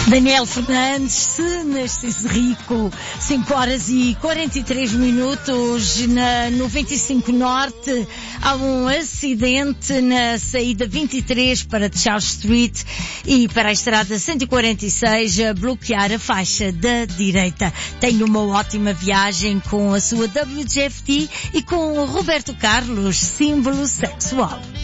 Daniel Fernandes, se nascesse rico, 5 horas e 43 minutos na 95 Norte, há um acidente na saída 23 para Charles Street e para a estrada 146 a bloquear a faixa da direita. Tenha uma ótima viagem com a sua WGFT e com o Roberto Carlos, símbolo sexual.